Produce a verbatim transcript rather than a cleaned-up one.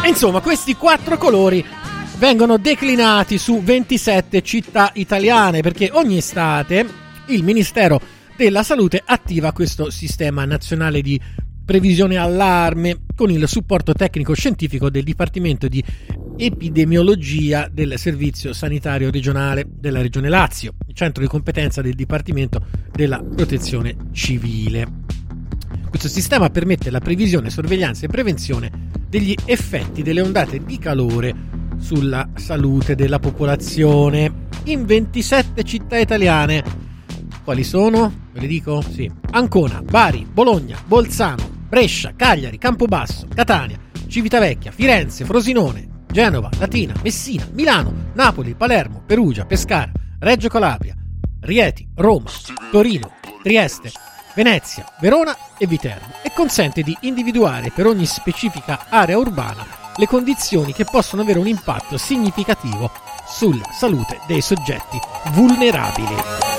Insomma, questi quattro colori vengono declinati su ventisette città italiane, perché ogni estate il Ministero della Salute attiva questo sistema nazionale di previsione allarme con il supporto tecnico scientifico del Dipartimento di Epidemiologia del Servizio Sanitario Regionale della Regione Lazio, il centro di competenza del Dipartimento della Protezione Civile. Questo sistema permette la previsione, sorveglianza e prevenzione degli effetti delle ondate di calore sulla salute della popolazione in ventisette città italiane. Quali sono? Ve le dico? Sì. Ancona, Bari, Bologna, Bolzano, Brescia, Cagliari, Campobasso, Catania, Civitavecchia, Firenze, Frosinone, Genova, Latina, Messina, Milano, Napoli, Palermo, Perugia, Pescara, Reggio Calabria, Rieti, Roma, Torino, Trieste, Venezia, Verona e Viterbo, e consente di individuare per ogni specifica area urbana le condizioni che possono avere un impatto significativo sulla salute dei soggetti vulnerabili.